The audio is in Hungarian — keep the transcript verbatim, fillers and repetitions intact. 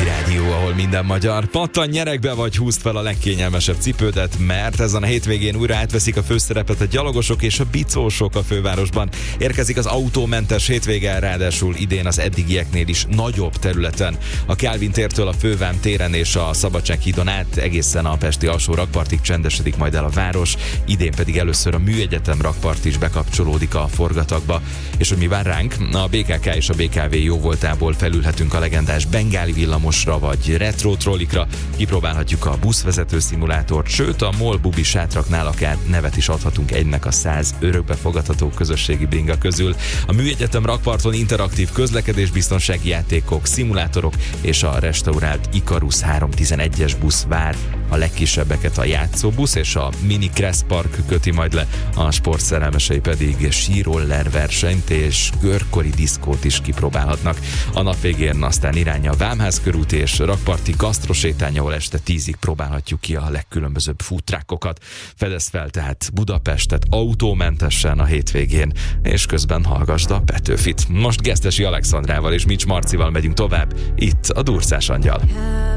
Rádió, ahol minden magyar. Pattan nyerekbe vagy húzd fel a legkényelmesebb cipődet, mert ezen a hétvégén újra átveszik a főszerepet a gyalogosok és a bicósok a fővárosban. Érkezik az autómentes hétvége, ráadásul idén az eddigieknél is nagyobb területen. A Kálvin tértől a Fővám téren és a Szabadsághídon át egészen a pesti alsó rakpartig csendesedik majd el a város, idén pedig először a Műegyetem rakpart is bekapcsolódik a forgatagba. És hogy mi vár ránk? A bé ká ká és a bé ká vé jóvoltából felülhetünk a legendás bengáli villamosra vagy retro trollikra, kipróbálhatjuk a buszvezető szimulátort, sőt a MOL bubi sátraknál akár nevet is adhatunk egynek a száz örökbefogadható közösségi bringa közül. A Műegyetem rakparton interaktív közlekedésbiztonsági játékok, szimulátorok és a restaurált Ikarus háromszáztizenegyes busz vár. A legkisebbeket a játszóbusz és a Mini Crest Park köti majd le, a sportszerelmesei pedig síroller versenyt és görkori diszkót is kipróbálhatnak. A nap végén aztán irány a Vámház körút és rakparti gasztrosétány, ahol este tízig próbálhatjuk ki a legkülönbözőbb futrákokat. Fedezd fel tehát Budapestet autómentesen a hétvégén, és közben hallgasd a Petőfit. Most Gesztesi Alexandrával és Mics Marcival megyünk tovább, itt a Durszás Angyal.